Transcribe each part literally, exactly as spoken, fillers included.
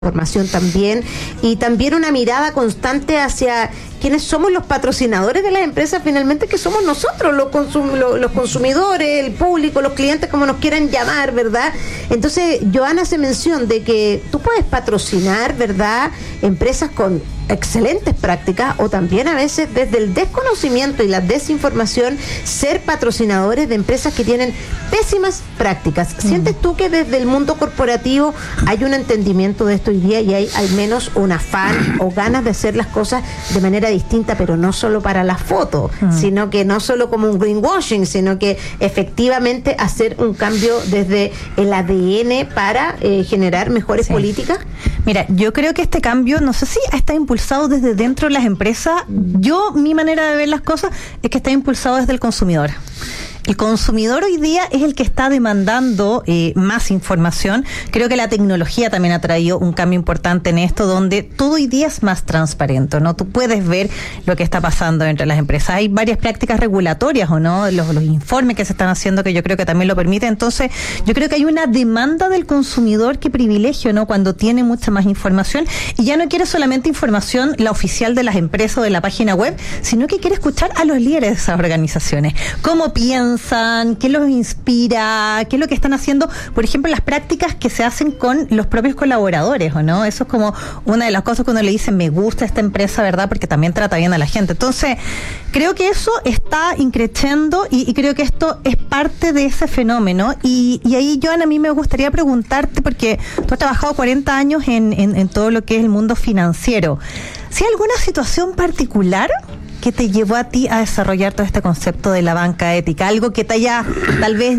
Formación también, y también una mirada constante hacia quienes somos los patrocinadores de las empresas, finalmente, que somos nosotros, los, consum- los, los consumidores, el público, los clientes, como nos quieran llamar, ¿verdad? Entonces, Joana hace mención de que tú puedes patrocinar, ¿verdad?, empresas con excelentes prácticas, o también a veces desde el desconocimiento y la desinformación ser patrocinadores de empresas que tienen pésimas prácticas. ¿Sientes tú que desde el mundo corporativo hay un entendimiento de esto hoy día y hay al menos un afán o ganas de hacer las cosas de manera distinta, pero no solo para la foto, mm. sino que no solo como un greenwashing, sino que efectivamente hacer un cambio desde el A D N para eh, generar mejores sí. políticas? Mira, yo creo que este cambio, no sé si está impulsado desde dentro de las empresas. Yo, mi manera de ver las cosas es que está impulsado desde el consumidor. El consumidor hoy día es el que está demandando eh, más información. Creo que la tecnología también ha traído un cambio importante en esto, donde todo hoy día es más transparente, ¿no? Tú puedes ver lo que está pasando entre las empresas. Hay varias prácticas regulatorias, ¿o no? Los, los informes que se están haciendo, que yo creo que también lo permiten. Entonces, yo creo que hay una demanda del consumidor que privilegio, ¿no?, cuando tiene mucha más información, y ya no quiere solamente información, la oficial de las empresas o de la página web, sino que quiere escuchar a los líderes de esas organizaciones. ¿Cómo piensan? ¿Qué los inspira? ¿Qué es lo que están haciendo? Por ejemplo, las prácticas que se hacen con los propios colaboradores, ¿o no? Eso es como una de las cosas que uno le dice, me gusta esta empresa, ¿verdad? Porque también trata bien a la gente. Entonces, creo que eso está increciendo y, y creo que esto es parte de ese fenómeno. Y, y ahí, Joana, a mí me gustaría preguntarte, porque tú has trabajado cuarenta años en, en, en todo lo que es el mundo financiero. ¿Si hay alguna situación particular que te llevó a ti a desarrollar todo este concepto de la banca ética? Algo que te haya, tal vez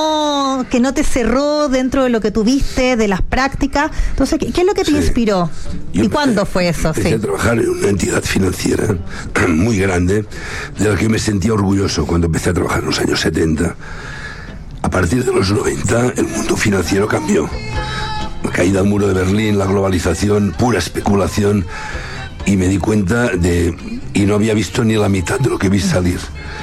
no, que no te cerró dentro de lo que tuviste, de las prácticas. Entonces, ¿qué, qué es lo que te sí. inspiró? Yo ¿Y cuándo fue eso? Empecé sí. a trabajar en una entidad financiera muy grande, de la que me sentía orgulloso cuando empecé a trabajar en los años setenta. A partir de los noventa, el mundo financiero cambió. La caída del muro de Berlín, la globalización, pura especulación, y me di cuenta de, y no había visto ni la mitad de lo que vi salir,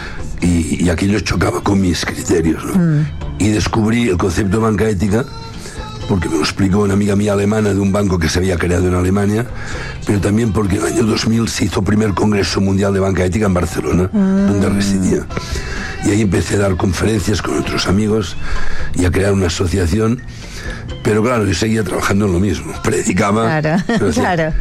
y, y aquello chocaba con mis criterios, ¿no? Mm. Y descubrí el concepto de banca ética porque me lo explicó una amiga mía alemana de un banco que se había creado en Alemania, pero también porque en el año dos mil se hizo el primer Congreso Mundial de Banca Ética en Barcelona, mm. donde residía, y ahí empecé a dar conferencias con otros amigos y a crear una asociación. Pero claro, yo seguía trabajando en lo mismo, predicaba, claro, pero así, claro.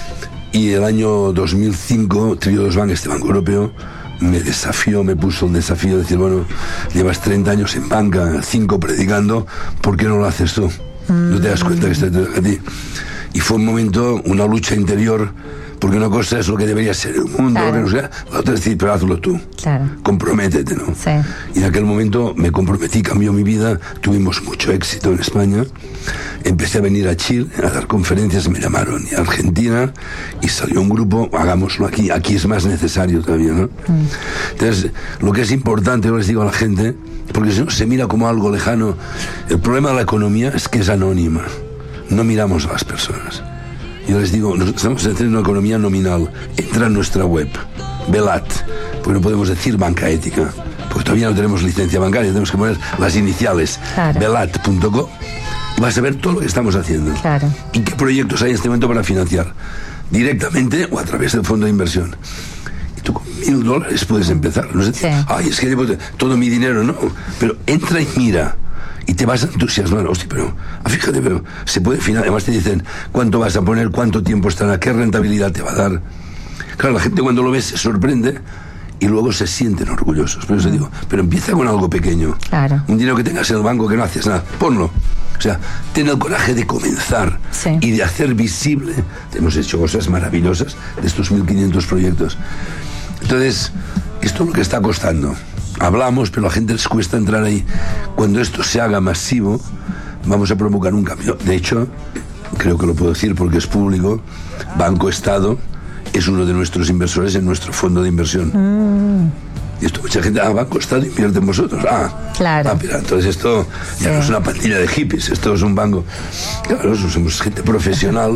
Y el año dos mil cinco, Triodos Bank, este banco europeo, me desafió, me puso el desafío de decir, bueno, llevas treinta años en banca, cinco predicando, ¿por qué no lo haces tú? ¿No te das cuenta que esto te toca a ti? Y fue un momento, una lucha interior, porque una cosa es lo que debería ser el mundo, claro. que no sea, la otra es decir, pero hazlo tú, claro. comprométete, ¿no? Sí. Y en aquel momento me comprometí, cambió mi vida, tuvimos mucho éxito en España, empecé a venir a Chile a dar conferencias, me llamaron, y a Argentina, y salió un grupo, hagámoslo aquí, aquí es más necesario todavía, ¿no? Mm. Entonces, lo que es importante, yo les digo a la gente, porque si no se mira como algo lejano, el problema de la economía es que es anónima, no miramos a las personas. Yo les digo, estamos en una economía nominal. Entra en nuestra web, Velat, porque no podemos decir banca ética, porque todavía no tenemos licencia bancaria, tenemos que poner las iniciales, claro. velat punto com, y vas a ver todo lo que estamos haciendo. Claro. Y qué proyectos hay en este momento para financiar, directamente o a través del fondo de inversión. Y tú con mil dólares puedes empezar. No sé, sí. Ay, es que llevo todo mi dinero, no. Pero entra y mira. Y te vas a entusiasmar, hostia, pero fíjate, pero se puede financiar. Además te dicen cuánto vas a poner, cuánto tiempo estará, qué rentabilidad te va a dar. Claro, la gente cuando lo ve se sorprende y luego se sienten orgullosos. Por eso mm. digo, pero empieza con algo pequeño. Claro. Un dinero que tengas en el banco que no haces nada, ponlo. O sea, ten el coraje de comenzar sí. y de hacer visible. Hemos hecho cosas maravillosas de estos mil quinientos proyectos. Entonces, esto es lo que está costando. Hablamos, pero a la gente les cuesta entrar ahí. Cuando esto se haga masivo, vamos a provocar un cambio. De hecho, creo que lo puedo decir porque es público, Banco Estado es uno de nuestros inversores en nuestro fondo de inversión. Mm. Y esto mucha gente, ah, Banco Estado invierte en vosotros. Ah, claro. ah pero entonces esto ya sí. no es una pandilla de hippies, esto es un banco. Claro, somos gente profesional,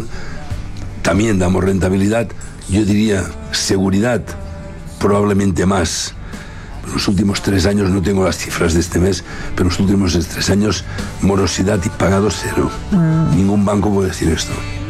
también damos rentabilidad, yo diría seguridad, probablemente más. En los últimos tres años, no tengo las cifras de este mes, pero en los últimos tres años, morosidad y pagado cero. Mm. Ningún banco puede decir esto.